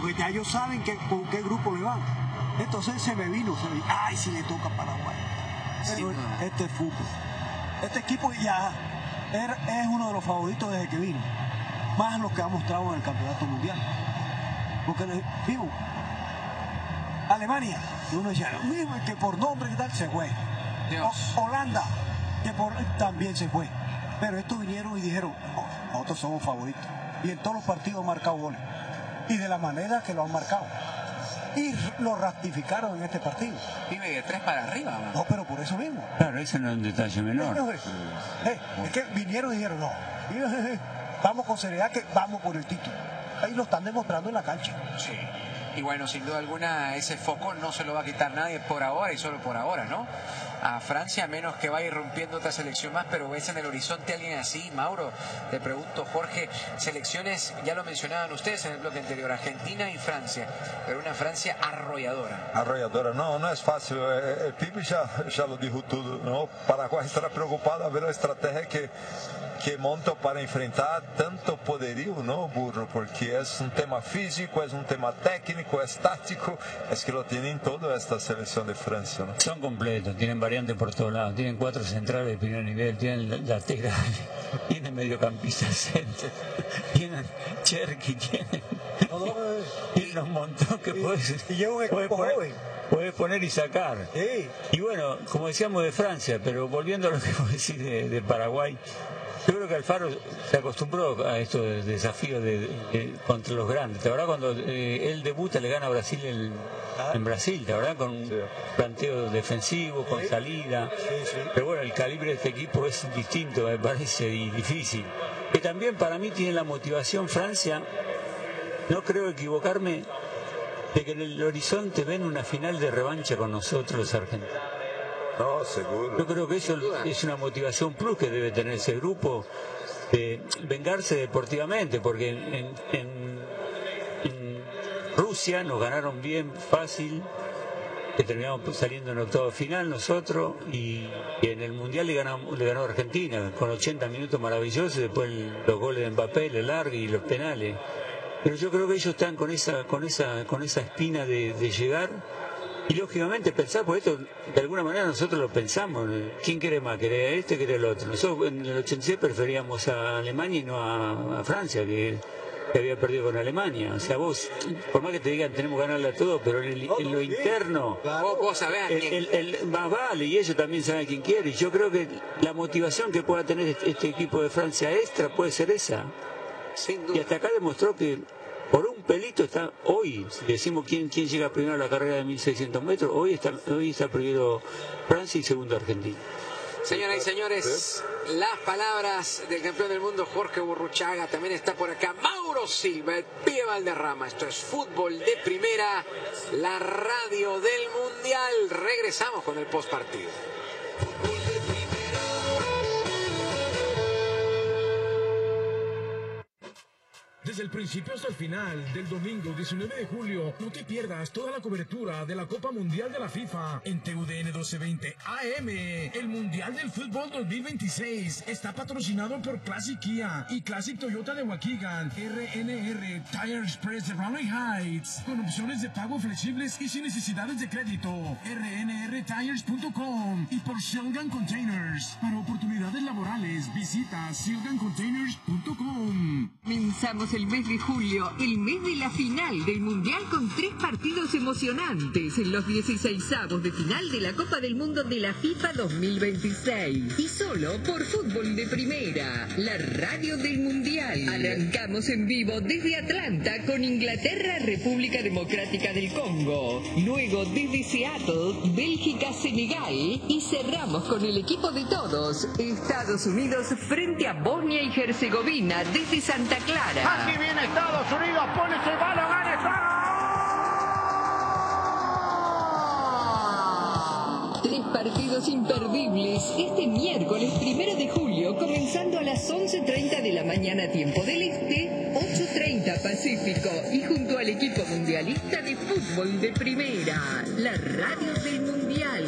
porque ya ellos saben con qué grupo le van. Entonces se me vino, ay, si le toca a Paraguay. Pero este es fútbol. Este equipo ya es uno de los favoritos desde que vino, más los que ha mostrado en el campeonato mundial. Porque digo, Alemania, uno decía, que por nombre y tal se fue. Holanda, que también se fue. Pero estos vinieron y dijeron, no, nosotros somos favoritos. Y en todos los partidos han marcado goles. Y de la manera que lo han marcado. Y lo ratificaron en este partido. Vive de 3 para arriba, ¿no? No, pero por eso mismo. Claro, ese no es un detalle menor. Es que vinieron y dijeron, no, vamos con seriedad, que vamos por el título. Ahí lo están demostrando en la cancha. Sí. Y bueno, sin duda alguna, ese foco no se lo va a quitar nadie por ahora y solo por ahora, ¿no? A Francia, a menos que vaya irrumpiendo otra selección más, pero ves en el horizonte a alguien así. Mauro, te pregunto, Jorge, selecciones, ya lo mencionaban ustedes en el bloque anterior, Argentina y Francia, pero una Francia arrolladora. Arrolladora, no es fácil. El Pibe ya lo dijo todo, ¿no? Paraguay estará preocupado a ver la estrategia que monta para enfrentar tanto poderío, ¿no, Burro? Porque es un tema físico, es un tema técnico, es táctico, es que lo tienen todo esta selección de Francia, ¿no? Son completos, tienen variantes por todos lados, tienen 4 centrales de primer nivel, tienen lateral, tienen mediocampistas centro, tienen Cherky, tienen un montón que puedes poner y sacar. Sí. Y bueno, como decíamos de Francia, pero volviendo a lo que vos decís de Paraguay, yo creo que Alfaro se acostumbró a estos desafíos contra los grandes. ¿Te acuerdas cuando él debuta, le gana a Brasil en Brasil? ¿Te acuerdas? Con un planteo defensivo, con salida. Sí. Pero bueno, el calibre de este equipo es distinto, me parece, y difícil. Que también para mí tiene la motivación Francia, no creo equivocarme, de que en el horizonte ven una final de revancha con nosotros los argentinos. No, seguro. Yo creo que eso es una motivación plus que debe tener ese grupo, de vengarse deportivamente, porque en Rusia nos ganaron bien fácil, que terminamos saliendo en octavo final nosotros, y en el Mundial le ganó Argentina, con 80 minutos maravillosos, y después los goles de Mbappé, el largue y los penales. Pero yo creo que ellos están con esa espina de llegar. Y lógicamente pensar, por esto de alguna manera nosotros lo pensamos, ¿quién quiere más? ¿Quiere a este, quiere al otro? Nosotros en el 86 preferíamos a Alemania y no a Francia, que había perdido con Alemania. O sea, vos, por más que te digan tenemos que ganarle a todos, pero en lo interno, Vos sabés más vale, y ellos también saben quién quiere. Y yo creo que la motivación que pueda tener este equipo de Francia extra puede ser esa. Sin duda. Y hasta acá demostró que por un pelito está hoy, si decimos quién llega primero a la carrera de 1600 metros, hoy está primero Francia y segundo Argentina. Señoras y señores, las palabras del campeón del mundo Jorge Burruchaga, también está por acá Mauro Silva, el Pibe Valderrama. Esto es Fútbol de Primera, la radio del Mundial. Regresamos con el postpartido. Desde el principio hasta el final del domingo 19 de julio, no te pierdas toda la cobertura de la Copa Mundial de la FIFA en TUDN 1220 AM. El Mundial del Fútbol 2026 está patrocinado por Classic Kia y Classic Toyota de Waukegan, RNR Tire Express de Raleigh Heights, con opciones de pago flexibles y sin necesidades de crédito. rnrtires.com y por Shellgun Containers. Para oportunidades laborales, visita shellguncontainers.com. Comenzamos el mes de julio, el mes de la final del Mundial, con 3 partidos emocionantes en los 16avos de final de la Copa del Mundo de la FIFA 2026. Y solo por Fútbol de Primera, la radio del Mundial. Arrancamos en vivo desde Atlanta con Inglaterra, República Democrática del Congo. Luego desde Seattle, Bélgica, Senegal. Y cerramos con el equipo de todos, Estados Unidos frente a Bosnia y Herzegovina desde Santa Clara. Aquí viene Estados Unidos, pone ese balón, gana ¡está! 3 partidos imperdibles este miércoles 1 de julio, comenzando a las 11:30 de la mañana tiempo del Este, 8:30 Pacífico, y junto al equipo mundialista de Fútbol de Primera, la radio del Mundial.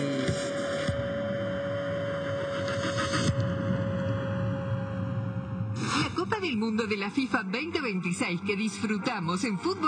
La Copa del Mundo de la FIFA 2026 que disfrutamos en Fútbol